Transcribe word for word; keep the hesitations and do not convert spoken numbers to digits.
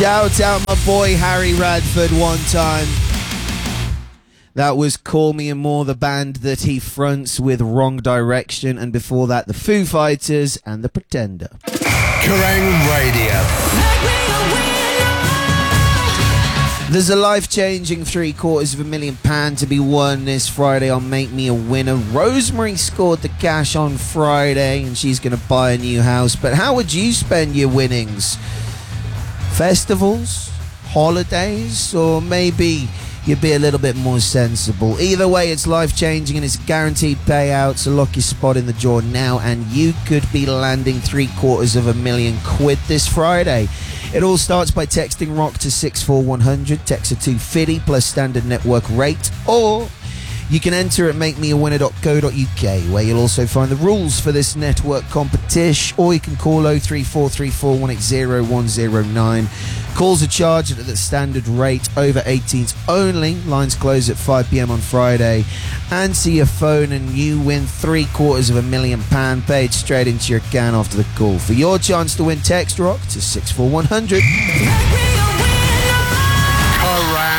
Shout out my boy Harry Radford one time. That was Call Me and More, the band that he fronts with Wrong Direction, and before that the Foo Fighters and The Pretender. Kerrang Radio. There's a life-changing three quarters of a million pound to be won this Friday on Make Me a Winner. Rosemary scored the cash on Friday and she's going to buy a new house. But how would you spend your winnings? Festivals? Holidays? Or maybe you'd be a little bit more sensible. Either way, it's life-changing and it's guaranteed payouts. So lock your spot in the draw now and you could be landing three quarters of a million quid this Friday. It all starts by texting ROCK to six four one hundred, text to two fifty plus standard network rate, or you can enter at make me a winner dot co dot uk, where you'll also find the rules for this network competition, or you can call oh three four three four one eight oh one oh nine. Calls are charged at the standard rate, over eighteens only. Lines close at five p.m. on Friday. Answer your phone and you win three quarters of a million pound paid straight into your account after the call. For your chance to win, text ROCK to six four one hundred.